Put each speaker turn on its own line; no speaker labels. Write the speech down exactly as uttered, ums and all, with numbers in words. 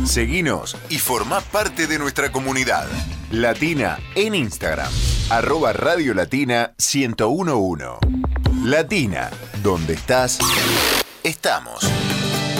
Seguinos y formá parte de nuestra comunidad. Latina en Instagram, arroba Radio Latina ciento uno punto uno. Latina, donde estás, estamos.